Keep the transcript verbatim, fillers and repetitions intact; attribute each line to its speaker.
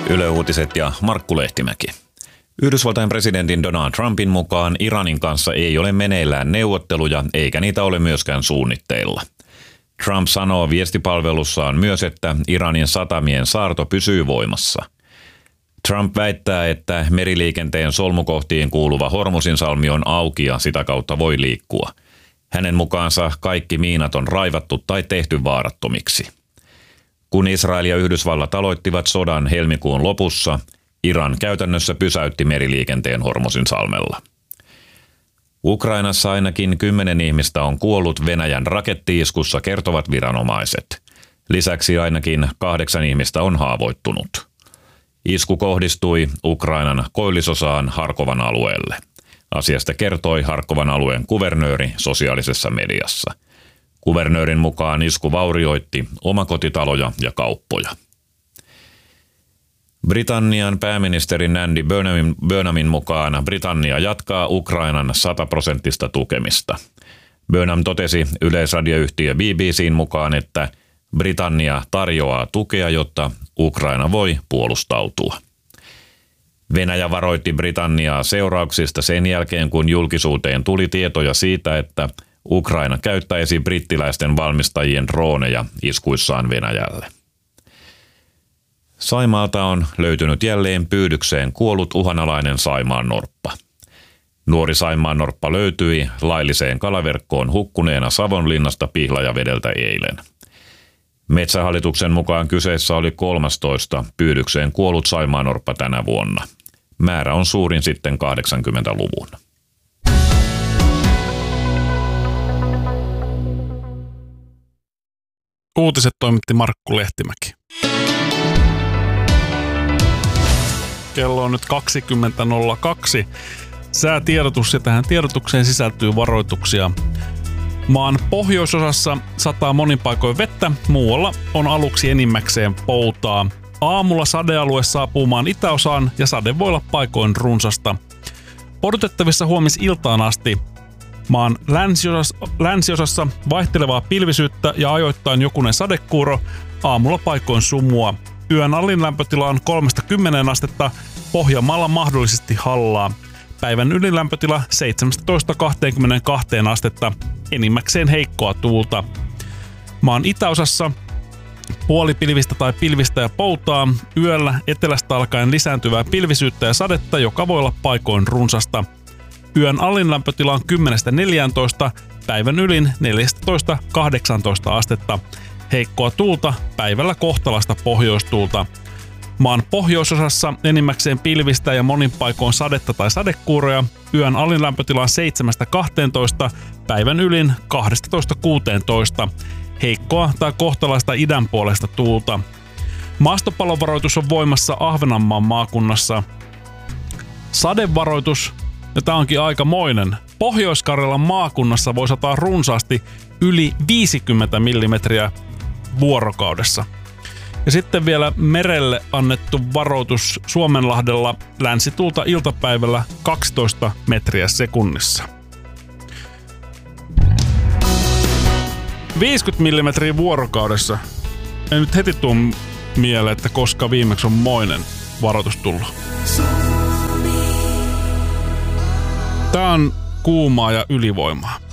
Speaker 1: Yle Uutiset ja Markku Lehtimäki. Yhdysvaltain presidentin Donald Trumpin mukaan Iranin kanssa ei ole meneillään neuvotteluja eikä niitä ole myöskään suunnitteilla. Trump sanoo viestipalvelussaan myös, että Iranin satamien saarto pysyy voimassa. Trump väittää, että meriliikenteen solmukohtiin kuuluva Hormuzinsalmi on auki ja sitä kautta voi liikkua. Hänen mukaansa kaikki miinat on raivattu tai tehty vaarattomiksi. Kun Israel ja Yhdysvallat aloittivat sodan helmikuun lopussa, Iran käytännössä pysäytti meriliikenteen Hormuzinsalmella. Ukrainassa ainakin kymmenen ihmistä on kuollut Venäjän rakettiiskussa, kertovat viranomaiset. Lisäksi ainakin kahdeksan ihmistä on haavoittunut. Isku kohdistui Ukrainan koillisosaan Harkovan alueelle. Asiasta kertoi Harkovan alueen kuvernööri sosiaalisessa mediassa. Kuvernöörin mukaan isku vaurioitti omakotitaloja ja kauppoja. Britannian pääministeri Andy Burnhamin, Burnhamin mukaan Britannia jatkaa Ukrainan sataprosenttista tukemista. Burnham totesi yleisradioyhtiö B B C:n mukaan, että Britannia tarjoaa tukea, jotta Ukraina voi puolustautua. Venäjä varoitti Britanniaa seurauksista sen jälkeen, kun julkisuuteen tuli tietoja siitä, että Ukraina käyttäisi brittiläisten valmistajien drooneja iskuissaan Venäjälle. Saimaalta on löytynyt jälleen pyydykseen kuollut uhanalainen saimaannorppa. Nuori saimaannorppa löytyi lailliseen kalaverkkoon hukkuneena Savonlinnasta Pihlajavedeltä eilen. Metsähallituksen mukaan kyseessä oli kolmastoista pyydykseen kuollut saimaannorppa tänä vuonna. Määrä on suurin sitten kahdeksankymmentäluvun.
Speaker 2: Uutiset toimitti Markku Lehtimäki. Kello on nyt kaksikymmentä nolla kaksi. Säätiedotus ja tähän tiedotukseen sisältyy varoituksia. Maan pohjoisosassa sataa monin paikoin vettä, muualla on aluksi enimmäkseen poutaa. Aamulla sadealue saapuu maan itäosaan ja sade voi olla paikoin runsasta. Odotettavissa huomis-iltaan asti maan länsiosassa, länsiosassa vaihtelevaa pilvisyyttä ja ajoittain jokunen sadekuuro, aamulla paikoin sumua. Yön alin lämpötila on kolmesta kymmeneen astetta, Pohjanmaalla mahdollisesti hallaa. Päivän ylilämpötila seitsemästätoista kahteenkymmeneenkahteen astetta, enimmäkseen heikkoa tuulta. Maan itäosassa puolipilvistä tai pilvistä ja poutaa, yöllä etelästä alkaen lisääntyvää pilvisyyttä ja sadetta, joka voi olla paikoin runsasta. Yön alin lämpötila on kymmenestä neljääntoista, päivän ylin neljästätoista kahdeksaantoista astetta. Heikkoa tuulta, päivällä kohtalasta pohjoistuulta. Maan pohjoisosassa enimmäkseen pilvistä ja monin paikoin sadetta tai sadekuuroja. Yön alin lämpötila on seitsemästä kahteentoista, päivän ylin kaksitoista kuuteentoista. Heikkoa tai kohtalaista idän puolesta tuulta. Maastopalovaroitus on voimassa Ahvenanmaan maakunnassa. Sadevaroitus, ja tämä onkin aikamoinen. Pohjois-Karjalan maakunnassa voi sataa runsaasti yli viisikymmentä millimetriä vuorokaudessa. Ja sitten vielä merelle annettu varoitus Suomenlahdella, länsituulta iltapäivällä kaksitoista metriä sekunnissa. viisikymmentä millimetriä vuorokaudessa. Ei nyt heti tuu mieleen, että koska viimeksi on moinen varoitus tullut. Tää on kuumaa ja ylivoimaa.